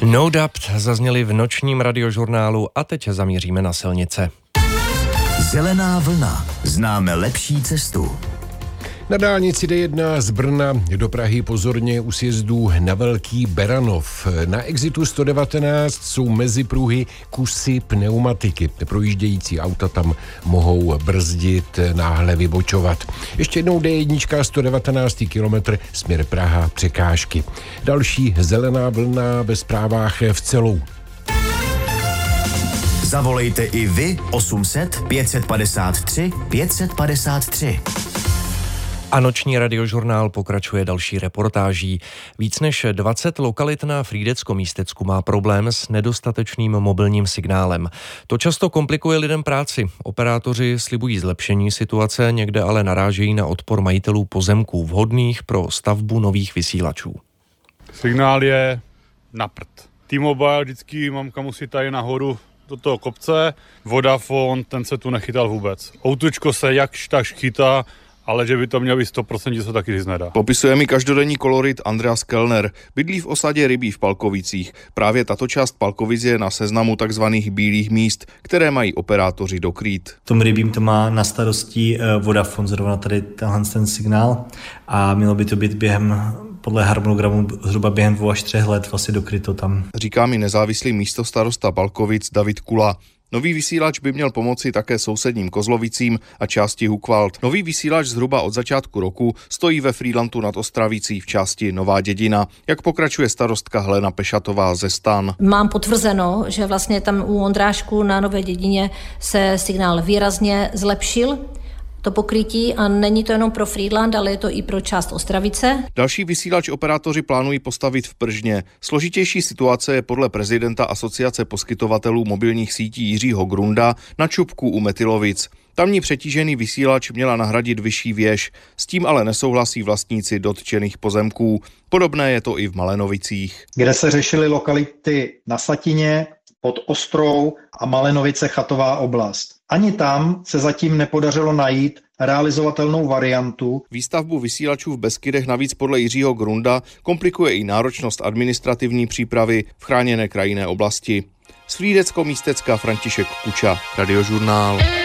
No Doubt zazněli v nočním radiožurnálu a teď zamíříme na silnice. Zelená vlna. Známe lepší cestu. Na dálnici D1 z Brna do Prahy pozorně u sjezdů na Velký Beranov. Na exitu 119 jsou mezi pruhy kusy pneumatiky. Projíždějící auta tam mohou brzdit, náhle vybočovat. Ještě jednou D1 119 kilometr směr Praha překážky. Další zelená vlna ve zprávách v Celou. Zavolejte i vy 800 553 553. A noční radiožurnál pokračuje další reportáží. Víc než 20 lokalit na Frýdecko-Místecku má problém s nedostatečným mobilním signálem. To často komplikuje lidem práci. Operátoři slibují zlepšení situace, někde ale narážejí na odpor majitelů pozemků vhodných pro stavbu nových vysílačů. Signál je na prd. T-Mobile vždycky mamka musí tady nahoru do toho kopce. Vodafone, ten se tu nechytal vůbec. Outučko se jakž tak chytá, ale že by to mělo být 100%, se taky říct nedá. Popisuje mi každodenní kolorit Andreas Kellner. Bydlí v osadě Rybí v Palkovicích. Právě tato část Palkovic je na seznamu takzvaných bílých míst, které mají operátoři dokrýt. V tom Rybím to má na starosti Vodafone, zrovna tady ten signál, a mělo by to být podle harmonogramu zhruba během 2 až 3 let vlastně dokryto tam. Říká mi nezávislý místostarosta Palkovic David Kula. Nový vysílač by měl pomoci také sousedním Kozlovicím a části Hukvald. Nový vysílač zhruba od začátku roku stojí ve Frýdlantu nad Ostravicí v části Nová Dědina, jak pokračuje starostka Helena Pešatová ze STAN. Mám potvrzeno, že vlastně tam u Ondrášku na Nové Dědině se signál výrazně zlepšil, to pokrytí, a není to jenom pro Frýdlant, ale je to i pro část Ostravice. Další vysílač operátoři plánují postavit v Pržně. Složitější situace je podle prezidenta Asociace poskytovatelů mobilních sítí Jiřího Grunda na Čupku u Metylovic. Tamní přetížený vysílač měla nahradit vyšší věž, s tím ale nesouhlasí vlastníci dotčených pozemků. Podobné je to i v Malenovicích. Kde se řešily lokality na Slatině, pod Ostrou a Malenovice Chatová oblast. Ani tam se zatím nepodařilo najít realizovatelnou variantu. Výstavbu vysílačů v Beskydech navíc podle Jiřího Grunda komplikuje i náročnost administrativní přípravy v chráněné krajinné oblasti. Z Frýdecko-Místecka František Kuča, Radiožurnál.